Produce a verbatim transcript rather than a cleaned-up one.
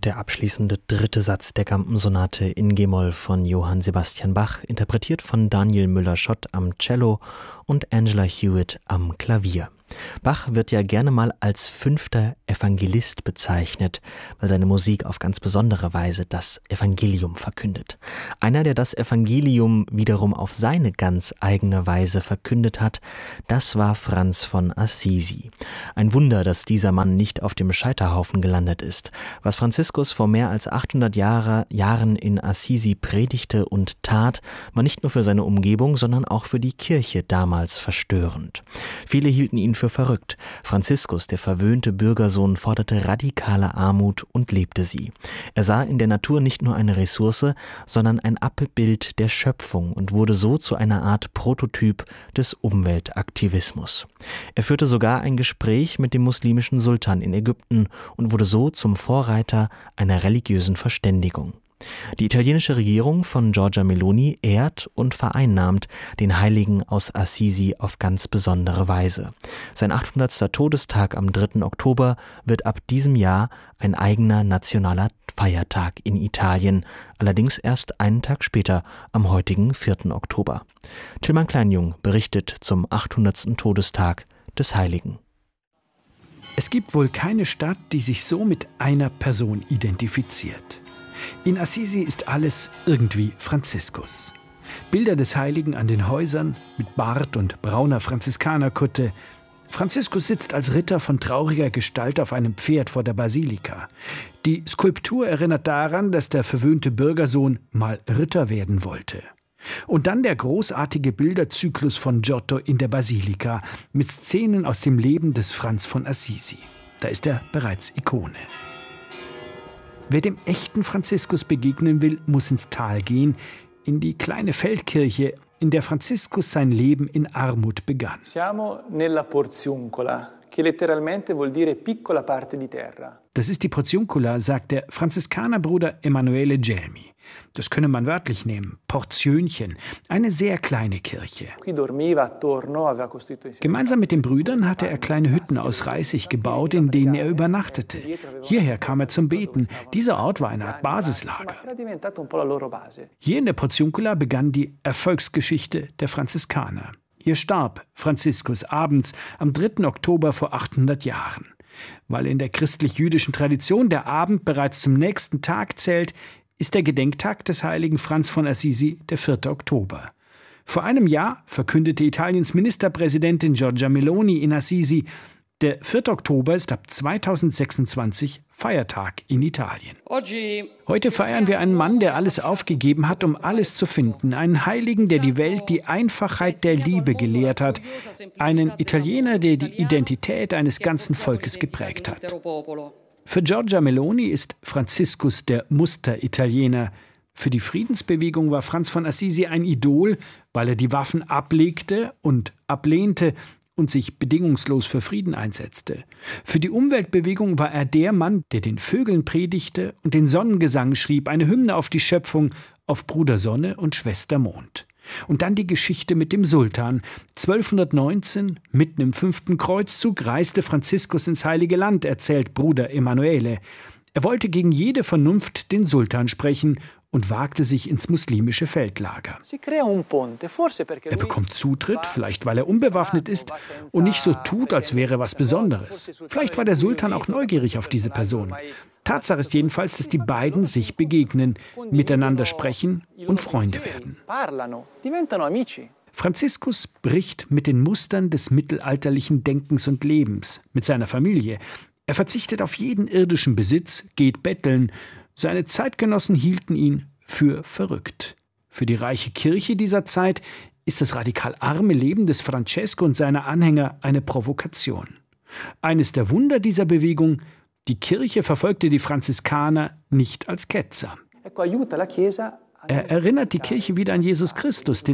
Der abschließende dritte Satz der Gampen-Sonate in G-Moll von Johann Sebastian Bach, interpretiert von Daniel Müller-Schott am Cello und Angela Hewitt am Klavier. Bach wird ja gerne mal als fünfter Evangelist bezeichnet, weil seine Musik auf ganz besondere Weise das Evangelium verkündet. Einer, der das Evangelium wiederum auf seine ganz eigene Weise verkündet hat, das war Franz von Assisi. Ein Wunder, dass dieser Mann nicht auf dem Scheiterhaufen gelandet ist. Was Franziskus vor mehr als achthundert Jahre, Jahren in Assisi predigte und tat, war nicht nur für seine Umgebung, sondern auch für die Kirche damals verstörend. Viele hielten ihn für verrückt. Franziskus, der verwöhnte Bürgersohn, forderte radikale Armut und lebte sie. Er sah in der Natur nicht nur eine Ressource, sondern ein Abbild der Schöpfung und wurde so zu einer Art Prototyp des Umweltaktivismus. Er führte sogar ein Gespräch mit dem muslimischen Sultan in Ägypten und wurde so zum Vorreiter einer religiösen Verständigung. Die italienische Regierung von Giorgia Meloni ehrt und vereinnahmt den Heiligen aus Assisi auf ganz besondere Weise. Sein achthundertster Todestag am dritten Oktober wird ab diesem Jahr ein eigener nationaler Feiertag in Italien, allerdings erst einen Tag später, am heutigen vierten Oktober. Tilman Kleinjung berichtet zum achthundertsten Todestag des Heiligen. Es gibt wohl keine Stadt, die sich so mit einer Person identifiziert. In Assisi ist alles irgendwie Franziskus. Bilder des Heiligen an den Häusern mit Bart und brauner Franziskanerkutte. Franziskus sitzt als Ritter von trauriger Gestalt auf einem Pferd vor der Basilika. Die Skulptur erinnert daran, dass der verwöhnte Bürgersohn mal Ritter werden wollte. Und dann der großartige Bilderzyklus von Giotto in der Basilika mit Szenen aus dem Leben des Franz von Assisi. Da ist er bereits Ikone. Wer dem echten Franziskus begegnen will, muss ins Tal gehen, in die kleine Feldkirche, in der Franziskus sein Leben in Armut begann. Siamo nella Porziuncola, che letteralmente vuol dire piccola parte di terra. Das ist die Porziuncula, sagt der Franziskanerbruder Emanuele Gelmi. Das könne man wörtlich nehmen, Portionchen, eine sehr kleine Kirche. Gemeinsam mit den Brüdern hatte er kleine Hütten aus Reisig gebaut, in denen er übernachtete. Hierher kam er zum Beten. Dieser Ort war eine Art Basislager. Hier in der Porziuncula begann die Erfolgsgeschichte der Franziskaner. Hier starb Franziskus abends am dritten Oktober vor achthundert Jahren. Weil in der christlich-jüdischen Tradition der Abend bereits zum nächsten Tag zählt, ist der Gedenktag des heiligen Franz von Assisi der vierte Oktober. Vor einem Jahr verkündete Italiens Ministerpräsidentin Giorgia Meloni in Assisi, der vierte Oktober ist ab zweitausendsechsundzwanzig Feiertag in Italien. Heute feiern wir einen Mann, der alles aufgegeben hat, um alles zu finden. Einen Heiligen, der die Welt die Einfachheit der Liebe gelehrt hat. Einen Italiener, der die Identität eines ganzen Volkes geprägt hat. Für Giorgia Meloni ist Franziskus der Muster-Italiener. Für die Friedensbewegung war Franz von Assisi ein Idol, weil er die Waffen ablegte und ablehnte und sich bedingungslos für Frieden einsetzte. Für die Umweltbewegung war er der Mann, der den Vögeln predigte und den Sonnengesang schrieb, eine Hymne auf die Schöpfung, auf Bruder Sonne und Schwester Mond. Und dann die Geschichte mit dem Sultan. zwölfhundertneunzehn, mitten im fünften Kreuzzug, reiste Franziskus ins Heilige Land, erzählt Bruder Emanuele. Er wollte gegen jede Vernunft den Sultan sprechen und wagte sich ins muslimische Feldlager. Er bekommt Zutritt, vielleicht weil er unbewaffnet ist und nicht so tut, als wäre was Besonderes. Vielleicht war der Sultan auch neugierig auf diese Person. Tatsache ist jedenfalls, dass die beiden sich begegnen, miteinander sprechen und Freunde werden. Franziskus bricht mit den Mustern des mittelalterlichen Denkens und Lebens, mit seiner Familie. Er verzichtet auf jeden irdischen Besitz, geht betteln. Seine Zeitgenossen hielten ihn für verrückt. Für die reiche Kirche dieser Zeit ist das radikal arme Leben des Francesco und seiner Anhänger eine Provokation. Eines der Wunder dieser Bewegung: die Kirche verfolgte die Franziskaner nicht als Ketzer. Er erinnert die Kirche wieder an Jesus Christus, den